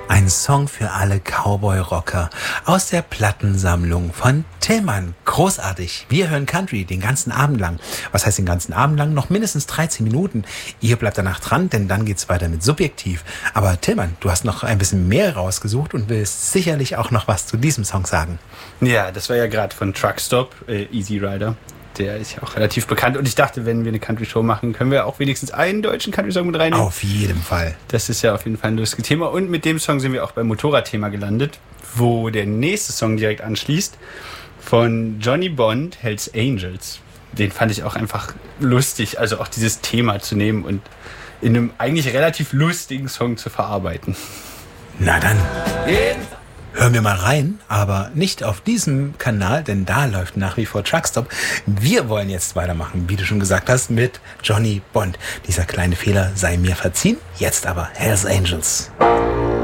Ein Song für alle Cowboy-Rocker aus der Plattensammlung von Tillmann. Großartig. Wir hören Country den ganzen Abend lang. Was heißt den ganzen Abend lang? Noch mindestens 13 Minuten. Ihr bleibt danach dran, denn dann geht's weiter mit Subjektiv. Aber Tillmann, du hast noch ein bisschen mehr rausgesucht und willst sicherlich auch noch was zu diesem Song sagen. Ja, das war ja gerade von Truckstop, Easy Rider. Der ist ja auch relativ bekannt. Und ich dachte, wenn wir eine Country-Show machen, können wir auch wenigstens einen deutschen Country-Song mit reinnehmen. Auf jeden Fall. Das ist ja auf jeden Fall ein lustiges Thema. Und mit dem Song sind wir auch beim Motorradthema gelandet, wo der nächste Song direkt anschließt. Von Johnny Bond, Hells Angels. Den fand ich auch einfach lustig, also auch dieses Thema zu nehmen und in einem eigentlich relativ lustigen Song zu verarbeiten. Na dann. Hören wir mal rein, aber nicht auf diesem Kanal, denn da läuft nach wie vor Truckstop. Wir wollen jetzt weitermachen, wie du schon gesagt hast, mit Johnny Bond. Dieser kleine Fehler sei mir verziehen. Jetzt aber Hells Angels.